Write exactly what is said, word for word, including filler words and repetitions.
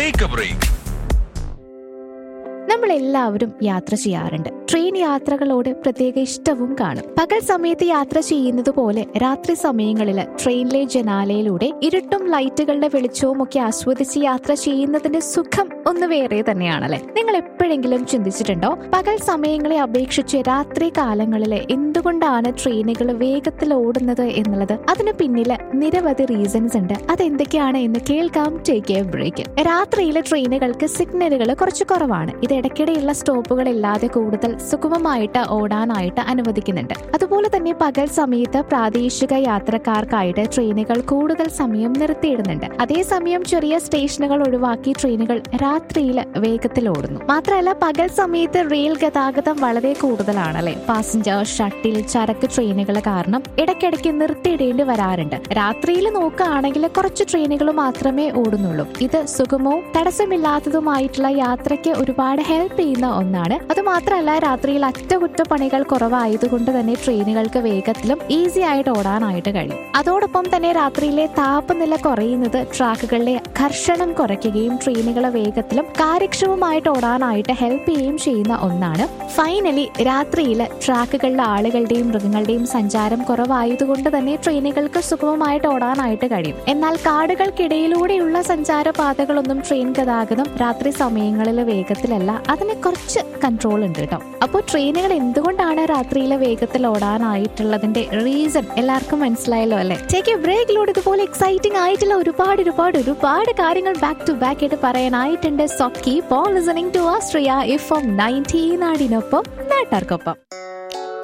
Take A break. നമ്മളെല്ലാവരും യാത്ര ചെയ്യാറുണ്ട്. ട്രെയിൻ യാത്രകളോട് പ്രത്യേക ഇഷ്ടവും കാണും. പകൽ സമയത്ത് യാത്ര ചെയ്യുന്നത് പോലെ രാത്രി സമയങ്ങളിൽ ട്രെയിനിലെ ജനാലയിലൂടെ ഇരുട്ടും ലൈറ്റുകളുടെ വെളിച്ചവും ഒക്കെ ആസ്വദിച്ച് യാത്ര ചെയ്യുന്നതിന്റെ സുഖം ഒന്ന് വേറെ തന്നെയാണല്ലേ. നിങ്ങൾ എപ്പോഴെങ്കിലും ചിന്തിച്ചിട്ടുണ്ടോ, പകൽ സമയങ്ങളെ അപേക്ഷിച്ച് രാത്രി കാലങ്ങളിൽ എന്തുകൊണ്ടാണ് ട്രെയിനുകൾ വേഗത്തിൽ ഓടുന്നത് എന്നുള്ളത്? അതിന് പിന്നില് നിരവധി റീസൺസ് ഉണ്ട്. അതെന്തൊക്കെയാണ് എന്ന് കേൾക്കാം ടേക്ക് എ ബ്രേക്ക്. രാത്രിയിലെ ട്രെയിനുകൾക്ക് സിഗ്നലുകൾ കുറച്ച് കുറവാണ്. ഇത് ഇടയ്ക്കിടെയുള്ള സ്റ്റോപ്പുകൾ ഇല്ലാതെ കൂടുതൽ സുഗമമായിട്ട് ഓടാനായിട്ട് അനുവദിക്കുന്നുണ്ട്. അതുപോലെ തന്നെ പകൽ സമയത്ത് പ്രാദേശിക യാത്രക്കാർക്കായിട്ട് ട്രെയിനുകൾ കൂടുതൽ സമയം നിർത്തിയിടുന്നുണ്ട്. അതേസമയം ചെറിയ സ്റ്റേഷനുകൾ ഒഴിവാക്കി ട്രെയിനുകൾ രാത്രിയിൽ വേഗത്തിൽ ഓടുന്നു. മാത്രമല്ല, പകൽ സമയത്ത് റെയിൽ ഗതാഗതം വളരെ കൂടുതലാണല്ലേ. പാസഞ്ചർ, ഷട്ടിൽ, ചരക്ക് ട്രെയിനുകൾ കാരണം ഇടയ്ക്കിടയ്ക്ക് നിർത്തിയിടേണ്ടി വരാറുണ്ട്. രാത്രിയിൽ നോക്കുകയാണെങ്കിൽ കുറച്ച് ട്രെയിനുകൾ മാത്രമേ ഓടുന്നുള്ളൂ. ഇത് സുഗമവും തടസ്സമില്ലാത്തതുമായിട്ടുള്ള യാത്രയ്ക്ക് ഒരുപാട് ഹെൽപ്പ് ചെയ്യുന്ന ഒന്നാണ്. അത് മാത്രമല്ല, രാത്രിയിൽ അറ്റകുറ്റപ്പണികൾ കുറവായതുകൊണ്ട് തന്നെ ട്രെയിനുകൾക്ക് വേഗത്തിലും ഈസി ആയിട്ട് ഓടാനായിട്ട് കഴിയും. അതോടൊപ്പം തന്നെ രാത്രിയിലെ താപനില കുറയുന്നത് ട്രാക്കുകളിലെ ഘർഷണം കുറയ്ക്കുകയും ട്രെയിനുകളെ വേഗത്തിലും കാര്യക്ഷമമായിട്ട് ഓടാനായിട്ട് ഹെൽപ്പ് ചെയ്യുകയും ചെയ്യുന്ന ഒന്നാണ്. ഫൈനലി, രാത്രിയിൽ ട്രാക്കുകളിലെ ആളുകളുടെയും മൃഗങ്ങളുടെയും സഞ്ചാരം കുറവായതുകൊണ്ട് തന്നെ ട്രെയിനുകൾക്ക് സുഗമമായിട്ട് ഓടാനായിട്ട് കഴിയും. എന്നാൽ കാടുകൾക്കിടയിലൂടെയുള്ള സഞ്ചാരപാതകളൊന്നും ട്രെയിൻ ഗതാഗതം രാത്രി സമയങ്ങളിൽ വേഗത്തിലല്ല. അതിന് കുറച്ച് കൺട്രോൾ ഉണ്ട് കേട്ടോ. അപ്പോൾ ട്രെയിനുകൾ എന്തുകൊണ്ടാണ് രാത്രിയിൽ വേഗത്തിൽ ഓടാനായിട്ടുള്ളതിന്റെ റീസൺ എല്ലാവർക്കും മനസ്സിലായല്ലോ അല്ലെ. ടേക്ക് എ ബ്രേക്കിലൂടെ ഇതുപോലെ എക്സൈറ്റിംഗ് ആയിട്ടുള്ള ഒരുപാട് ഒരുപാട് ഒരുപാട് കാര്യങ്ങൾ ബാക്ക് ടു ബാക്ക് ആയിട്ട് പറയാനായിട്ടുണ്ട്. So keep on listening to Austria F M ninety നാടിനൊപ്പം നാട്ടാർക്കൊപ്പം.